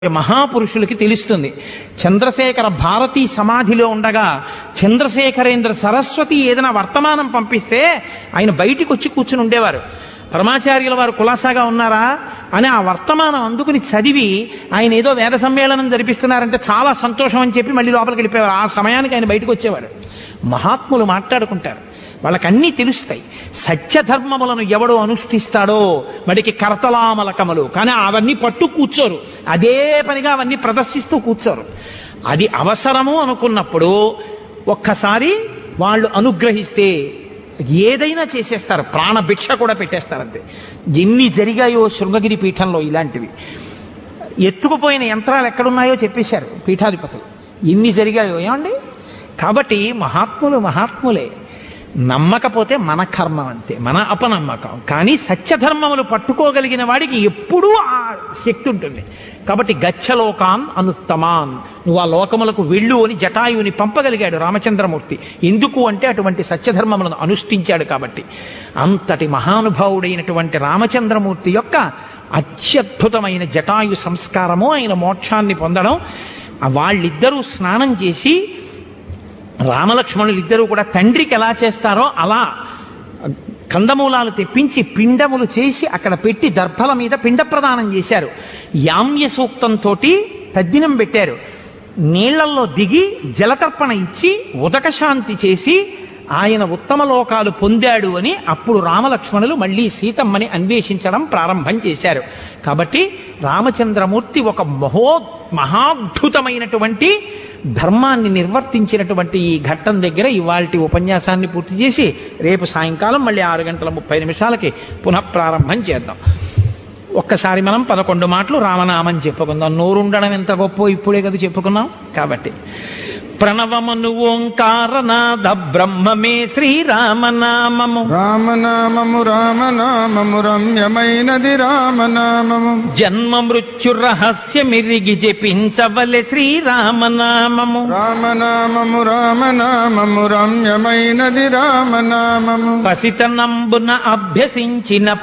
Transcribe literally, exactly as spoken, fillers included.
మహాపురుషులకి తెలుస్తుంది. చంద్రశేఖర భారతీ సమాధిలో ఉండగా చంద్రశేఖరేంద్ర సరస్వతి ఏదైనా వర్తమానం పంపిస్తే ఆయన బయటికి వచ్చి కూర్చుని ఉండేవారు. పరమాచార్యుల వారు కులాసాగా ఉన్నారా అని ఆ వర్తమానం అందుకుని చదివి ఆయన ఏదో వేద సమ్మేళనం జరిపిస్తున్నారంటే చాలా సంతోషం అని చెప్పి మళ్ళీ లోపలికి వెళ్ళిపోయేవారు. ఆ సమయానికి ఆయన బయటకు వచ్చేవారు. మహాత్ములు మాట్లాడుకుంటారు, వాళ్ళకి అన్నీ తెలుస్తాయి. సత్యధర్మములను ఎవడో అనుష్ఠిస్తాడో వాడికి కరతలామలకములు, కానీ అవన్నీ పట్టు కూర్చోరు, అదే పనిగా అవన్నీ ప్రదర్శిస్తూ కూర్చోరు. అది అవసరము అనుకున్నప్పుడు ఒక్కసారి వాళ్ళు అనుగ్రహిస్తే ఏదైనా చేసేస్తారు, ప్రాణభిక్ష కూడా పెట్టేస్తారు. అంతే. ఎన్ని జరిగాయో శృంగగిరి పీఠంలో ఇలాంటివి. ఎత్తుకుపోయిన యంత్రాలు ఎక్కడున్నాయో చెప్పేశారు పీఠాధిపతులు. ఎన్ని జరిగాయో ఏమండి. కాబట్టి మహాత్ములు మహాత్ములే. నమ్మకపోతే మన కర్మ, అంతే, మన అపనమ్మకం. కానీ సత్యధర్మములు పట్టుకోగలిగిన వాడికి ఎప్పుడూ ఆ శక్తి ఉంటుంది. కాబట్టి గచ్చలోకాన్ అనుత్తమాన్, నువ్వు ఆ లోకములకు వెళ్ళు అని జటాయుని పంపగలిగాడు రామచంద్రమూర్తి. ఎందుకు అంటే అటువంటి సత్యధర్మములను అనుష్ఠించాడు కాబట్టి. అంతటి మహానుభావుడైనటువంటి రామచంద్రమూర్తి యొక్క అత్యద్భుతమైన జటాయు సంస్కారము, ఆయన మోక్షాన్ని పొందడం. వాళ్ళిద్దరూ స్నానం చేసి రామలక్ష్మణులు ఇద్దరూ కూడా తండ్రికి ఎలా చేస్తారో అలా కందమూలాలు తెప్పించి పిండములు చేసి అక్కడ పెట్టి దర్భల మీద పిండ ప్రదానం చేశారు. యామ్య సూక్తంతో తద్దినం పెట్టారు. నీళ్లల్లో దిగి జలతర్పణ ఇచ్చి ఉదకశాంతి చేసి ఆయన ఉత్తమ లోకాలు పొందాడు అని అప్పుడు రామలక్ష్మణులు మళ్ళీ సీతమ్మని అన్వేషించడం ప్రారంభం చేశారు. కాబట్టి రామచంద్రమూర్తి ఒక మహో మహాద్భుతమైనటువంటి ధర్మాన్ని నిర్వర్తించినటువంటి ఈ ఘట్టం దగ్గర ఇవాల్టి ఉపన్యాసాన్ని పూర్తి చేసి రేపు సాయంకాలం మళ్ళీ ఆరు గంటల ముప్పై నిమిషాలకి పునః ప్రారంభం చేద్దాం. ఒక్కసారి మనం పదకొండు మాటలు రామనామం చెప్పుకుందాం. నోరుండడం ఎంత గొప్ప ఇప్పుడే కదా చెప్పుకున్నాం. కాబట్టి ప్రణవమను ఓంకారనాద బ్రహ్మమే శ్రీరామనామము. రామనామము రామనామము రమ్యమైనది రామనామము. జన్మ మృత్యు రహస్యమిరిగి జపించవలె శ్రీరామనామము. రామనామము రామనామము రమ్యమైనది రామనామము. పసితనంబున అభ్యసించిన